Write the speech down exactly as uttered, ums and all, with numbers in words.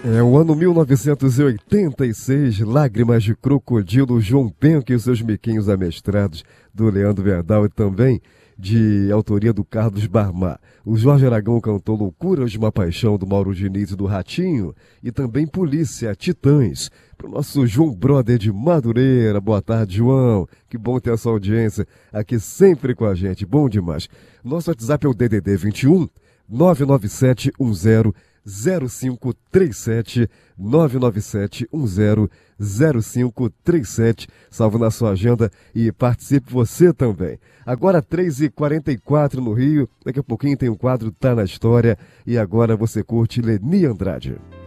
É o ano mil novecentos e oitenta e seis, Lágrimas de Crocodilo, João Penca e os seus miquinhos amestrados, do Leandro Verdal e também de autoria do Carlos Barmá. O Jorge Aragão cantou Loucuras de uma Paixão, do Mauro Diniz e do Ratinho, e também Polícia, Titãs, para o nosso João Brother de Madureira. Boa tarde, João. Que bom ter a sua audiência aqui sempre com a gente, bom demais. Nosso WhatsApp é o D D D vinte e um, nove nove sete um zero zero cinco três sete, nove nove sete um zero zero cinco três sete. Salve na sua agenda e participe você também. Agora três e quarenta e quatro no Rio, daqui a pouquinho tem o quadro Tá na História e agora você curte Leni Andrade.